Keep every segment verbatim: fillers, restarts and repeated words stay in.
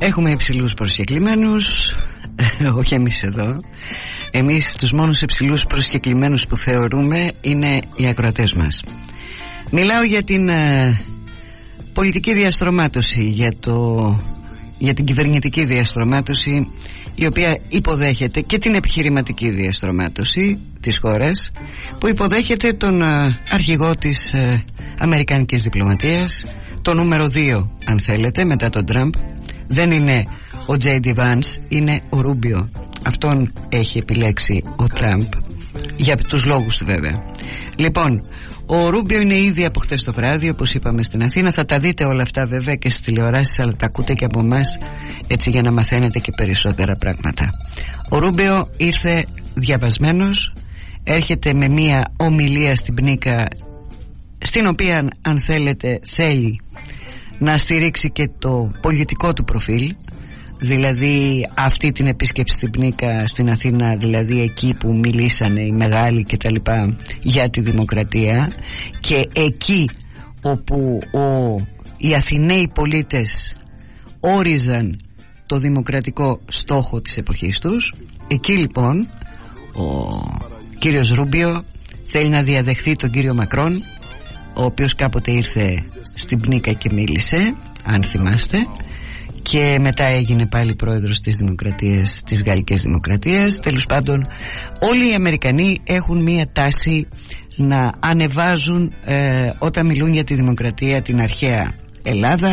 Έχουμε υψηλούς προσκεκλημένους. Όχι εμείς εδώ. Εμείς τους μόνους υψηλούς προσκεκλημένους που θεωρούμε είναι οι ακροατές μας. Μιλάω για την ε, πολιτική διαστρωμάτωση, για, το, για την κυβερνητική διαστρωμάτωση, η οποία υποδέχεται, και την επιχειρηματική διαστρωμάτωση της χώρας, που υποδέχεται τον ε, αρχηγό της ε, αμερικανικής διπλωματίας, το νούμερο δύο αν θέλετε μετά τον Τραμπ. Δεν είναι ο τζέι ντι Vance, είναι ο Ρούμπιο. Αυτόν έχει επιλέξει ο Τραμπ, για τους λόγους του βέβαια. Λοιπόν, ο Ρούμπιο είναι ήδη από χτες το βράδυ, όπως είπαμε, στην Αθήνα. Θα τα δείτε όλα αυτά βέβαια και στις τηλεοράσεις, αλλά τα ακούτε και από εμάς, έτσι, για να μαθαίνετε και περισσότερα πράγματα. Ο Ρούμπιο ήρθε διαβασμένος, έρχεται με μία ομιλία στην Πνίκα, στην οποία, αν θέλετε, θέλει να στηρίξει και το πολιτικό του προφίλ, δηλαδή αυτή την επίσκεψη στην Πνίκα στην Αθήνα, δηλαδή εκεί που μιλήσανε οι μεγάλοι και τα λοιπά για τη δημοκρατία, και εκεί όπου ο, οι Αθηναίοι πολίτες όριζαν το δημοκρατικό στόχο της εποχής τους. Εκεί λοιπόν ο κύριος Ρούμπιο θέλει να διαδεχθεί τον κύριο Μακρόν, ο οποίος κάποτε ήρθε στην Πνίκα και μίλησε, αν θυμάστε, και μετά έγινε πάλι πρόεδρος της Δημοκρατίας, της Γαλλικής Δημοκρατίας. Τέλος πάντων, όλοι οι Αμερικανοί έχουν μία τάση να ανεβάζουν ε, όταν μιλούν για τη δημοκρατία την αρχαία Ελλάδα,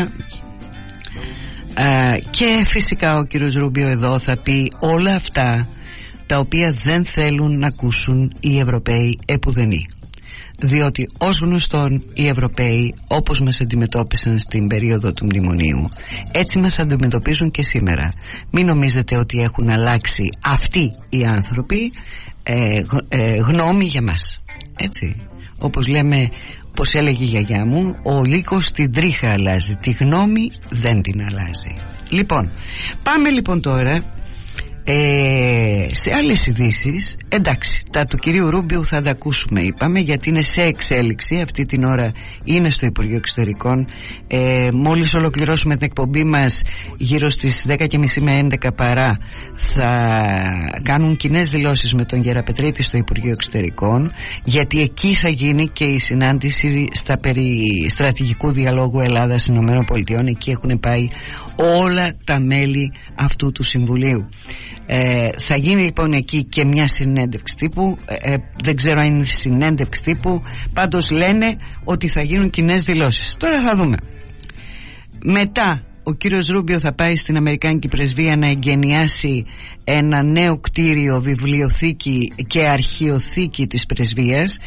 ε, και φυσικά ο κύριος Ρούμπιο εδώ θα πει όλα αυτά τα οποία δεν θέλουν να ακούσουν οι Ευρωπαίοι επουδενή. Διότι ως γνωστόν οι Ευρωπαίοι, όπως μας αντιμετώπισαν στην περίοδο του μνημονίου, έτσι μας αντιμετωπίζουν και σήμερα. Μην νομίζετε ότι έχουν αλλάξει αυτοί οι άνθρωποι ε, ε, γνώμη για μας. Έτσι, όπως λέμε, όπως έλεγε η γιαγιά μου, ο λύκος την τρίχα αλλάζει, τη γνώμη δεν την αλλάζει. Λοιπόν, πάμε λοιπόν τώρα Ε, σε άλλες ειδήσεις. Εντάξει, τα του κυρίου Ρούμπιου θα τα ακούσουμε, είπαμε, γιατί είναι σε εξέλιξη. Αυτή την ώρα είναι στο Υπουργείο Εξωτερικών. ε, Μόλις ολοκληρώσουμε την εκπομπή μας, γύρω στις δέκα και μισή με έντεκα παρά, θα κάνουν κοινές δηλώσεις με τον Γεραπετρίτη στο Υπουργείο Εξωτερικών, γιατί εκεί θα γίνει και η συνάντηση στα περί στρατηγικού διαλόγου Ελλάδας Ηνωμένων Πολιτειών. Εκεί έχουν πάει όλα τα μέλη αυτού του Συμβουλίου. Ε, θα γίνει λοιπόν εκεί και μια συνέντευξη τύπου, ε, ε, δεν ξέρω αν είναι συνέντευξη τύπου, πάντως λένε ότι θα γίνουν κοινές δηλώσεις. Τώρα θα δούμε. Μετά ο κύριος Ρούμπιο θα πάει στην Αμερικάνικη Πρεσβεία να εγκαινιάσει ένα νέο κτίριο, βιβλιοθήκη και αρχιοθήκη της Πρεσβείας,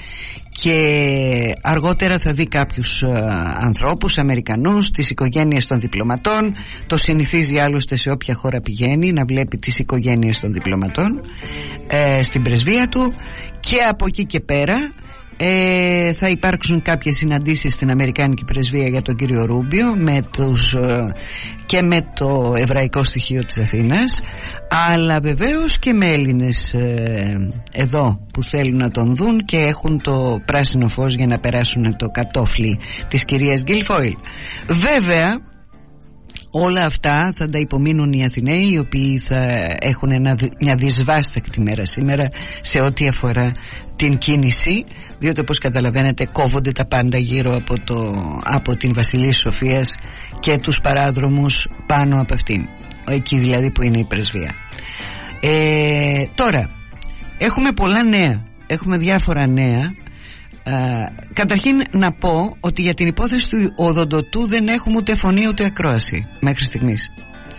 και αργότερα θα δει κάποιους ε, ανθρώπους Αμερικανούς, τις οικογένειες των διπλωματών. Το συνηθίζει άλλωστε σε όποια χώρα πηγαίνει, να βλέπει τις οικογένειες των διπλωματών ε, στην πρεσβεία του. Και από εκεί και πέρα ε, θα υπάρξουν κάποιες συναντήσεις στην Αμερικάνικη Πρεσβεία για τον κύριο Ρούμπιο με τους, ε, και με το εβραϊκό στοιχείο της Αθήνας, αλλά βεβαίως και με Έλληνες ε, εδώ που θέλουν να τον δουν και έχουν το πράσινο φως για να περάσουν το κατόφλι της κυρίας Γκίλφοιλ. Βέβαια όλα αυτά θα τα υπομείνουν οι Αθηναίοι, οι οποίοι θα έχουν ένα, μια δυσβάστακτη μέρα σήμερα σε ό,τι αφορά την κίνηση, διότι όπως καταλαβαίνετε κόβονται τα πάντα γύρω από, το, από την Βασιλής Σοφίας και τους παράδρομους πάνω από αυτήν, εκεί δηλαδή που είναι η πρεσβεία. ε, Τώρα έχουμε πολλά νέα, έχουμε διάφορα νέα. Uh, καταρχήν να πω ότι για την υπόθεση του Οδοντοτού δεν έχουμε ούτε φωνή ούτε ακρόαση μέχρι στιγμής.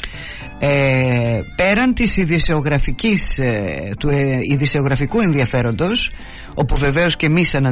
Ε, πέραν της ειδησεογραφικής, ε, του ε, ειδησεογραφικού ενδιαφέροντος, όπου βεβαίως και εμείς